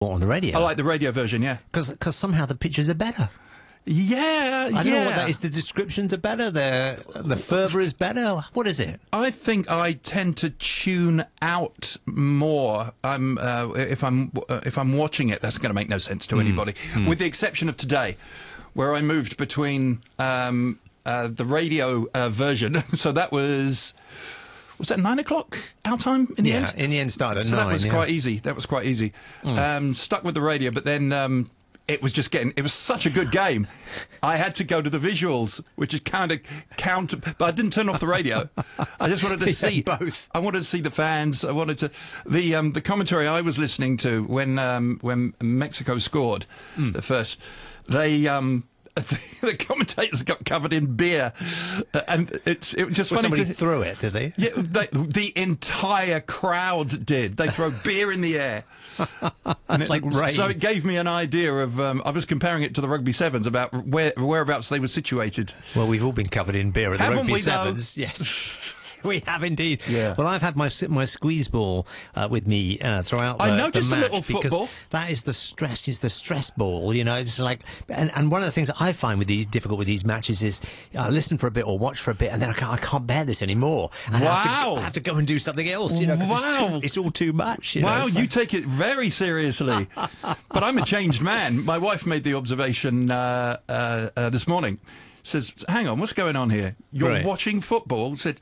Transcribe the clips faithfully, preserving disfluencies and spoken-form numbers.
on the radio. I like the radio version, yeah. Because somehow the pictures are better. Yeah, I don't yeah. know what that is. The descriptions are better. The the fervour is better. What is it? I think I tend to tune out more. I'm uh, if I'm uh, if I'm watching it. That's going to make no sense to mm. anybody, mm. with the exception of today, where I moved between um, uh, the radio uh, version. So that was. Was that nine o'clock our time in the yeah, end? in the end started at so nine. that was yeah. quite easy. That was quite easy. Mm. Um, stuck with the radio, but then. Um, It was just getting, it was such a good game. I had to go to the visuals, which is kind of counter, but I didn't turn off the radio. I just wanted to yeah, see both. I wanted to see the fans. I wanted to, the um, the commentary I was listening to when um, when Mexico scored mm. the first, they, um, the commentators got covered in beer, uh, and it's it was just well, funny. Somebody to, threw it, did they? Yeah, they, the entire crowd did. They throw beer in the air. It's like rain. So it gave me an idea of. Um, I was comparing it to the rugby sevens about where whereabouts they were situated. Well, we've all been covered in beer at the Haven't rugby we, sevens. though? Yes. We have indeed. Yeah. Well, I've had my my squeeze ball uh, with me uh, throughout the, I noticed the a match little because football. that is the stress. Is the stress ball? You know, it's like, and, and one of the things that I find with these difficult with these matches is I listen for a bit or watch for a bit, and then I can't, I can't bear this anymore. And wow! I have, to, I have to go and do something else. You know, 'cause wow! It's, too, it's all too much. You wow! know, You like... take it very seriously, but I'm a changed man. My wife made the observation uh, uh, uh, this morning. Says, "Hang on, what's going on here? You're right. watching football." Said.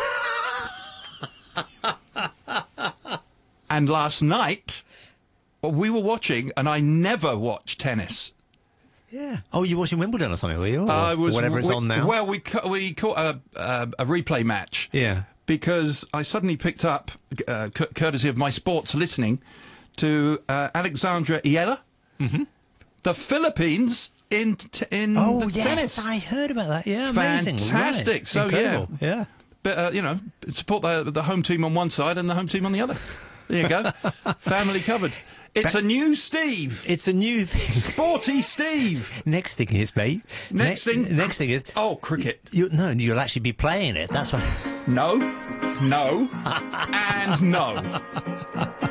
And last night, we were watching, and I never watch tennis. Yeah. Oh, you're watching Wimbledon or something, were you? Or, I was, or whatever it's we, on now. Well, we ca- we caught a, a, a replay match. Yeah. Because I suddenly picked up, uh, c- courtesy of my sports listening, to uh, Alexandra Iella, mm-hmm. the Philippines in t- in oh, the yes, tennis. I heard about that. Yeah, amazing. Fantastic. Right. So Incredible. yeah, yeah. But uh, you know, support the the home team on one side and the home team on the other. There you go. Family covered. It's a new Steve. It's a new thing. Sporty Steve. Next thing is, mate. Next ne- thing. Next thing is. Oh, cricket. You, no, you'll actually be playing it. That's why. No, no, and no.